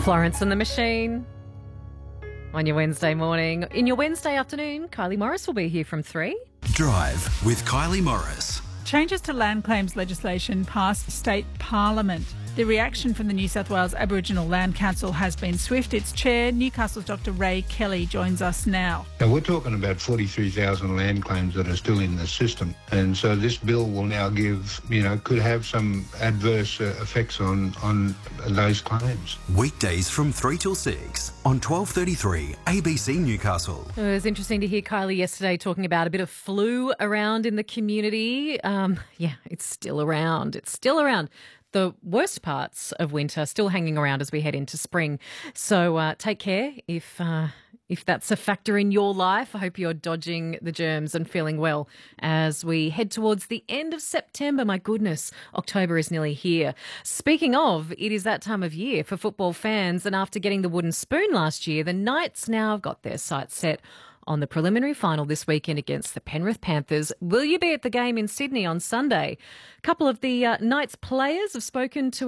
Florence and the Machine on your Wednesday morning. In your Wednesday afternoon, Kylie Morris will be here from 3. Drive with Kylie Morris. Changes to land claims legislation passed state parliament. The reaction from the New South Wales Aboriginal Land Council has been swift. Its chair, Newcastle's Dr Ray Kelly, joins us now. Now, we're talking about 43,000 land claims that are still in the system. And so this bill will now could have some adverse effects on those claims. Weekdays from 3 till 6 on 12:33 ABC Newcastle. It was interesting to hear Kylie yesterday talking about a bit of flu around in the community. It's still around. It's still around. The worst parts of winter still hanging around as we head into spring. So take care if that's a factor in your life. I hope you're dodging the germs and feeling well as we head towards the end of September. My goodness, October is nearly here. Speaking of, it is that time of year for football fans, and after getting the wooden spoon last year, the Knights now have got their sights set on the preliminary final this weekend against the Penrith Panthers. Will you be at the game in Sydney on Sunday? A couple of the Knights players have spoken to